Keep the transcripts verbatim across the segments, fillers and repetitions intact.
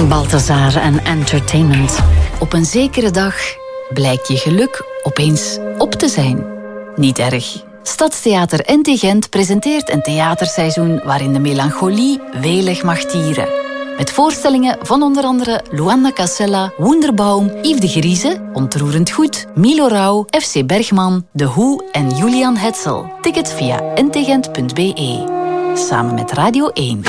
Balthazar en Entertainment. Op een zekere dag blijkt je geluk opeens op te zijn. Niet erg. Stadstheater N T Gent presenteert een theaterseizoen waarin de melancholie welig mag tieren. Met voorstellingen van onder andere Luanna Casella, Wunderbaum, Yves de Grieze, Ontroerend Goed, Milo Rauw, F C Bergman, The Who en Julian Hetzel. Ticket via n t gent punt b e. Samen met Radio één.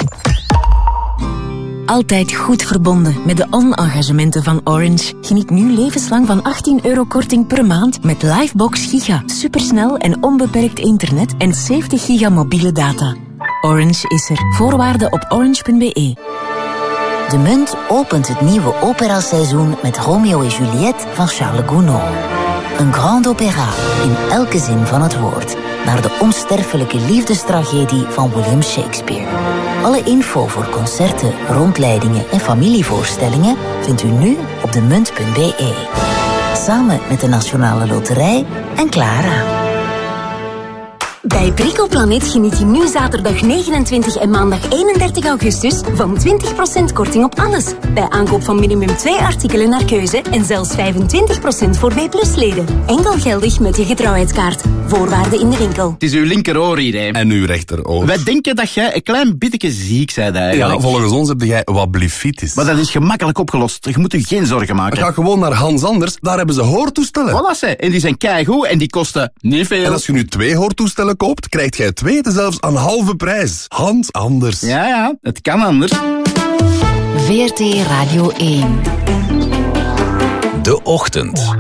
Altijd goed verbonden met de on-engagementen van Orange. Geniet nu levenslang van achttien euro korting per maand met Livebox Giga. Supersnel en onbeperkt internet en zeventig giga mobiele data. Orange is er. Voorwaarden op orange punt b e. De Munt opent het nieuwe operaseizoen met Romeo en Juliette van Charles Gounod. Een grand opéra in elke zin van het woord. Naar de onsterfelijke liefdestragedie van William Shakespeare. Alle info voor concerten, rondleidingen en familievoorstellingen vindt u nu op de munt punt b e. Samen met de Nationale Loterij en Clara. Bij Bricoplanet geniet je nu zaterdag negenentwintig en maandag eenendertig augustus van twintig procent korting op alles. Bij aankoop van minimum twee artikelen naar keuze en zelfs vijfentwintig procent voor B plus leden. Enkel geldig met je getrouwheidskaart. Voorwaarden in de winkel. Het is uw linkeroor hier, hè. En uw rechteroor. Wij denken dat jij een klein beetje ziek bent eigenlijk. Ja, volgens ons heb jij wat blifitis. Maar dat is gemakkelijk opgelost. Je moet je geen zorgen maken. Ga gewoon naar Hans Anders, daar hebben ze hoortoestellen. Voilà, ze. En die zijn keigoed en die kosten niet veel. En als je nu twee hoortoestellen koopt, krijgt jij twee zelfs aan halve prijs. Hans Anders. Ja, ja, het kan anders. V R T Radio één. De Ochtend.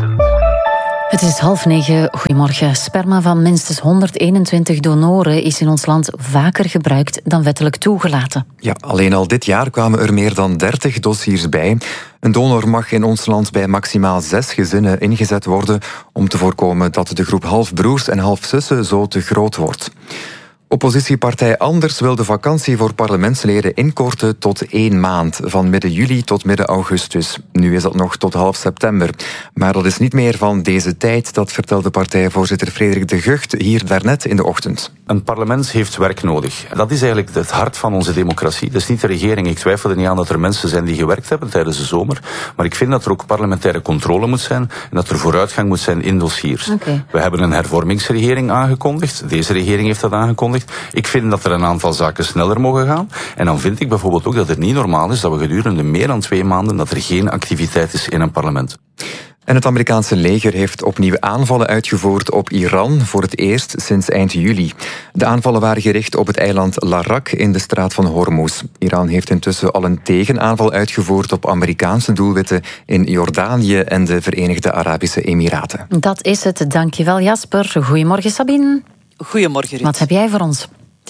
Het is half negen. Goedemorgen. Sperma van minstens honderdeenentwintig donoren is in ons land vaker gebruikt dan wettelijk toegelaten. Ja, alleen al dit jaar kwamen er meer dan dertig dossiers bij. Een donor mag in ons land bij maximaal zes gezinnen ingezet worden om te voorkomen dat de groep halfbroers en halfzussen zo te groot wordt. Oppositiepartij Anders wil de vakantie voor parlementsleden inkorten tot één maand, van midden juli tot midden augustus. Nu is dat nog tot half september. Maar dat is niet meer van deze tijd, dat vertelde partijvoorzitter Frederik de Gucht hier daarnet in de ochtend. Een parlement heeft werk nodig. Dat is eigenlijk het hart van onze democratie. Dat is niet de regering. Ik twijfel er niet aan dat er mensen zijn die gewerkt hebben tijdens de zomer. Maar ik vind dat er ook parlementaire controle moet zijn en dat er vooruitgang moet zijn in dossiers. Okay. We hebben een hervormingsregering aangekondigd. Deze regering heeft dat aangekondigd. Ik vind dat er een aantal zaken sneller mogen gaan. En dan vind ik bijvoorbeeld ook dat het niet normaal is dat we gedurende meer dan twee maanden dat er geen activiteit is in een parlement. En het Amerikaanse leger heeft opnieuw aanvallen uitgevoerd op Iran, voor het eerst sinds eind juli. De aanvallen waren gericht op het eiland Larak in de straat van Hormuz. Iran heeft intussen al een tegenaanval uitgevoerd op Amerikaanse doelwitten in Jordanië en de Verenigde Arabische Emiraten. Dat is het. Dankjewel, Jasper. Goedemorgen, Sabine. Goedemorgen, Ruud. Wat heb jij voor ons?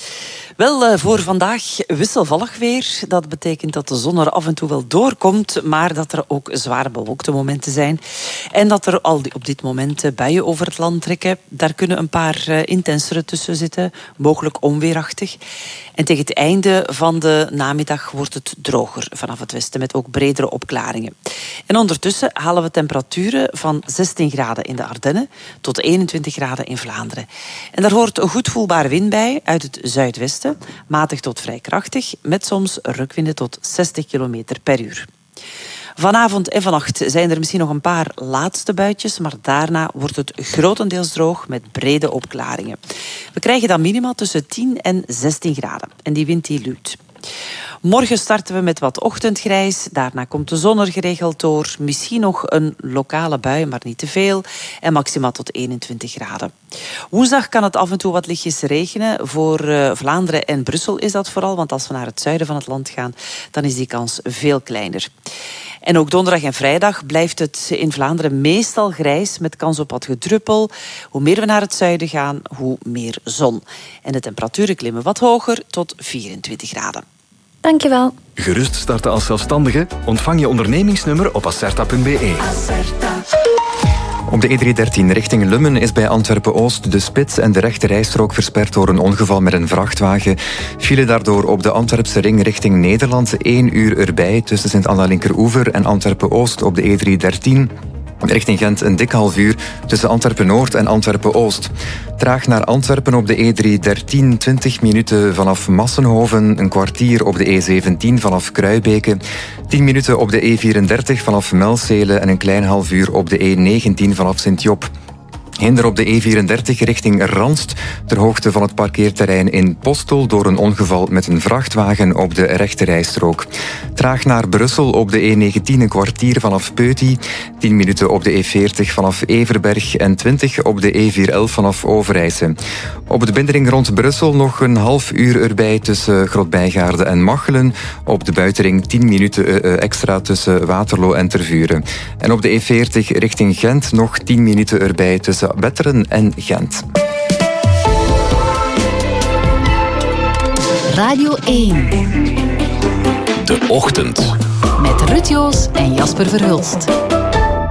Wel, voor vandaag wisselvallig weer. Dat betekent dat de zon er af en toe wel doorkomt, maar dat er ook zware bewolkte momenten zijn. En dat er al op dit moment buien over het land trekken. Daar kunnen een paar intensere tussen zitten, mogelijk onweerachtig. En tegen het einde van de namiddag wordt het droger vanaf het westen, met ook bredere opklaringen. En ondertussen halen we temperaturen van zestien graden in de Ardennen tot eenentwintig graden in Vlaanderen. En daar hoort een goed voelbare wind bij uit het zuidwesten, matig tot vrij krachtig, met soms rukwinden tot zestig kilometer per uur. Vanavond en vannacht zijn er misschien nog een paar laatste buitjes, maar daarna wordt het grotendeels droog met brede opklaringen. We krijgen dan minima tussen tien en zestien graden. En die wind die luwt. Morgen starten we met wat ochtendgrijs. Daarna komt de zon er geregeld door. Misschien nog een lokale bui, maar niet te veel. En maximaal tot eenentwintig graden. Woensdag kan het af en toe wat lichtjes regenen. Voor uh, Vlaanderen en Brussel is dat vooral. Want als we naar het zuiden van het land gaan, dan is die kans veel kleiner. En ook donderdag en vrijdag blijft het in Vlaanderen meestal grijs met kans op wat gedruppel. Hoe meer we naar het zuiden gaan, hoe meer zon. En de temperaturen klimmen wat hoger tot vierentwintig graden. Dankjewel. Gerust starten als zelfstandige? Ontvang je ondernemingsnummer op acerta punt b e. Op de E driehonderddertien richting Lummen is bij Antwerpen-Oost de spits en de rechte rijstrook versperd door een ongeval met een vrachtwagen. File daardoor op de Antwerpse ring richting Nederland één uur erbij tussen Sint-Anna Linkeroever en Antwerpen-Oost op de E driehonderddertien. Richting Gent een dik half uur tussen Antwerpen-Noord en Antwerpen-Oost. Traag naar Antwerpen op de E drie dertien, twintig minuten vanaf Massenhoven. Een kwartier op de E zeventien vanaf Kruibeke. tien minuten op de E vierendertig vanaf Melcele en een klein half uur op de E negentien vanaf Sint-Job. Hinder op de E vierendertig richting Ranst, ter hoogte van het parkeerterrein in Postel door een ongeval met een vrachtwagen op de rechterrijstrook. Traag naar Brussel op de E negentien een kwartier vanaf Peuty, tien minuten op de E veertig vanaf Everberg en twintig op de E vierhonderdelf vanaf Overijse. Op de bindering rond Brussel nog een half uur erbij tussen Grotbijgaarde en Machelen. Op de buitenring tien minuten extra tussen Waterloo en Tervuren. En op de E veertig richting Gent nog tien minuten erbij tussen Wetteren en Gent. Radio één. De Ochtend. Met Ruud Joos en Jasper Verhulst.